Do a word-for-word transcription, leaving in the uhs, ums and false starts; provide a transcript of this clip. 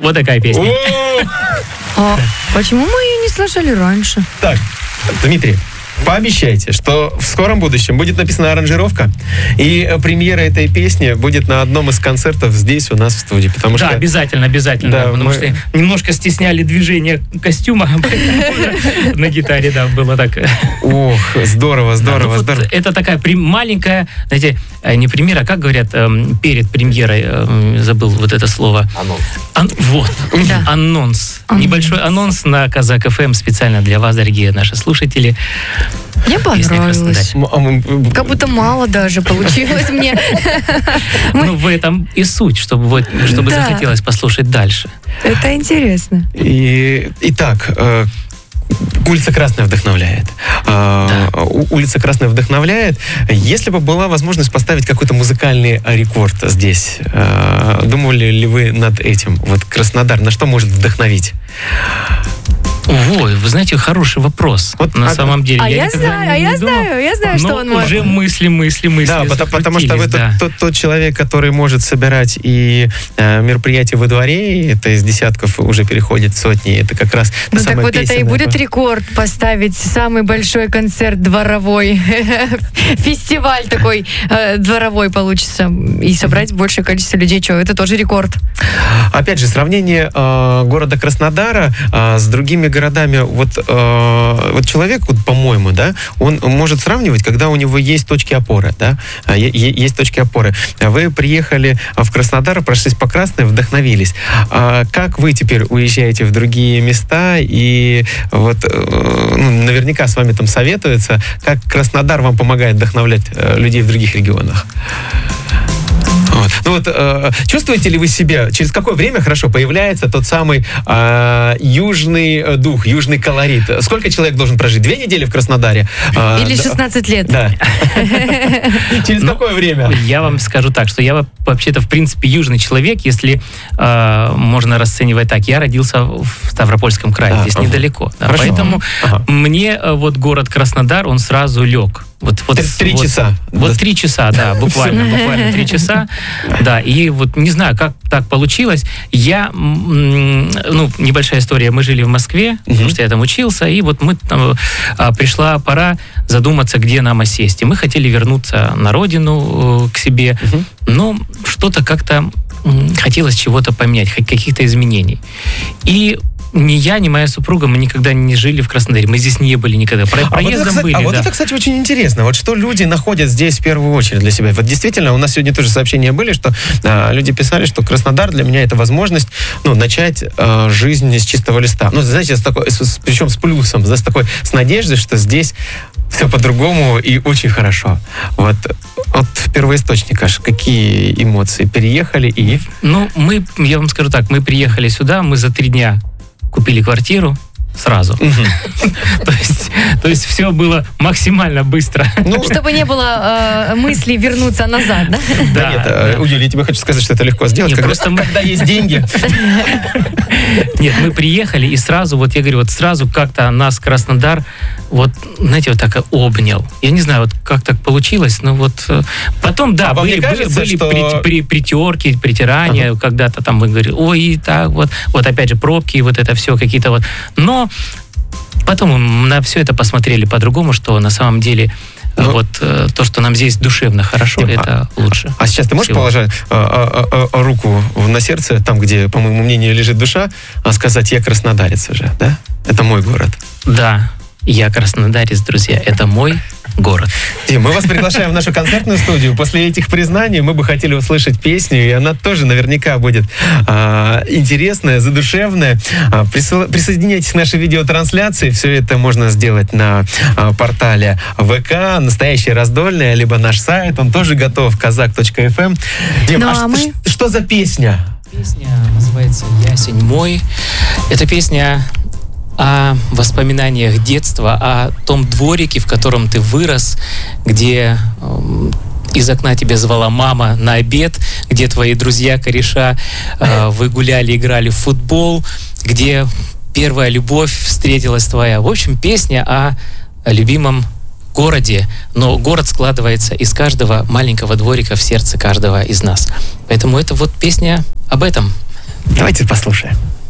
Вот такая песня. А почему мы ее не слышали раньше? Так, Дмитрий, пообещайте, что в скором будущем будет написана аранжировка, и премьера этой песни будет на одном из концертов здесь у нас в студии. Потому да, что... обязательно, обязательно. Да, потому мы... что немножко стесняли движение костюма на гитаре, да, было так. Ох, здорово, здорово, здорово. Это такая маленькая, знаете, не премьера, а как говорят перед премьерой, забыл вот это слово. Анонс. Вот, анонс. Небольшой анонс на Казак эф эм специально для вас, дорогие наши слушатели. Мне понравилось. Как будто мало даже получилось мне. Ну, в этом и суть, чтобы, вот, чтобы да. захотелось послушать дальше. Это интересно. И, итак, э, улица Красная вдохновляет. Да. Э, улица Красная вдохновляет. Если бы была возможность поставить какой-то музыкальный рекорд здесь, э, думали ли вы над этим? Вот Краснодар, на что может вдохновить? Ой, вы знаете, хороший вопрос. Вот, на а, самом деле. А я, я знаю, а я думал, знаю, я знаю, что он может. Уже мысли, мысли, мысли. Да, потому, потому что вы да. тот, тот, тот человек, который может собирать и э, мероприятия во дворе, и это из десятков уже переходит в сотни. Это как раз ну так вот это и будет рекорд поставить самый большой концерт дворовой. Фестиваль такой э, дворовой получится. И собрать большее количество людей. Что, это тоже рекорд. Опять же, сравнение э, города Краснодара э, с другими городами, вот, э, вот человек, вот, по-моему, да, он может сравнивать, когда у него есть точки опоры, да, е- есть точки опоры. Вы приехали в Краснодар, прошлись по Красной, вдохновились. А как вы теперь уезжаете в другие места и вот э, ну, наверняка с вами там советуются, как Краснодар вам помогает вдохновлять э, людей в других регионах? Вот. Ну вот, э, чувствуете ли вы себя, через какое время, хорошо, появляется тот самый э, южный дух, южный колорит? Сколько человек должен прожить? Две недели в Краснодаре? Э, Или шестнадцать лет? Да. Через какое время? Я вам скажу так, что я вообще-то, в принципе, южный человек, если можно расценивать так. Я родился в Ставропольском крае, здесь недалеко. Поэтому мне вот город Краснодар, он сразу лег. Вот, вот, три вот, часа. Вот три часа, да, буквально, буквально три часа. Да, и вот не знаю, как так получилось. Я, ну, небольшая история. Мы жили в Москве, uh-huh. потому что я там учился, и вот мы там, а, пришла пора задуматься, где нам осесть. И мы хотели вернуться на родину, к себе, uh-huh. но что-то как-то хотелось чего-то поменять, каких-то изменений. И ни я, ни моя супруга, мы никогда не жили в Краснодаре. Мы здесь не были никогда. Про, а проездом вот это, кстати, были, а да. вот это, кстати, очень интересно. Вот что люди находят здесь в первую очередь для себя. Вот действительно, у нас сегодня тоже сообщения были, что а, люди писали, что Краснодар для меня это возможность, ну, начать а, жизнь с чистого листа. Ну, знаете, с такой, с, с, причем с плюсом, с такой, с надеждой, что здесь все по-другому и очень хорошо. Вот от первоисточника, какие эмоции? Переехали и... Ну, мы, я вам скажу так, мы приехали сюда, мы за три дня купили квартиру сразу. Uh-huh. то, есть, то есть все было максимально быстро. Ну, чтобы не было э, мысли вернуться назад, да? Да, нет, да. Юля, я тебе хочу сказать, что это легко сделать, нет, когда, просто мы... когда есть деньги. Нет, мы приехали, и сразу, вот я говорю, вот сразу как-то нас Краснодар, вот, знаете, вот так обнял. Я не знаю, вот как так получилось, но вот потом, да, а были, кажется, были что... при, при, притерки, притирания, ага. когда-то там мы говорили, ой, так вот, вот опять же пробки, вот это все какие-то вот. Но потом на все это посмотрели по-другому, что на самом деле ну, вот э, то, что нам здесь душевно хорошо, Дим, это а, лучше. А сейчас ты можешь всего. положить а, а, а, руку на сердце, там, где, по моему мнению, лежит душа, а сказать, я краснодарец уже, да? Это мой город. Да, я краснодарец, друзья, это мой город. Дим, мы вас приглашаем в нашу концертную студию. После этих признаний мы бы хотели услышать песню, и она тоже наверняка будет а, интересная, задушевная. А, присо- присоединяйтесь к нашей видеотрансляции. Все это можно сделать на а, портале ВК, «Настоящее раздольное», либо наш сайт. Он тоже готов, казак точка эф эм. Дим, ну, а, а ш- мы... что за песня? Песня называется «Ясень мой». Это песня о воспоминаниях детства, о том дворике, в котором ты вырос, где э, из окна тебя звала мама на обед, где твои друзья-кореша э, вы гуляли, играли в футбол, где первая любовь встретилась твоя. В общем, песня о, о любимом городе, но город складывается из каждого маленького дворика в сердце каждого из нас. Поэтому это вот песня об этом. Давайте послушаем.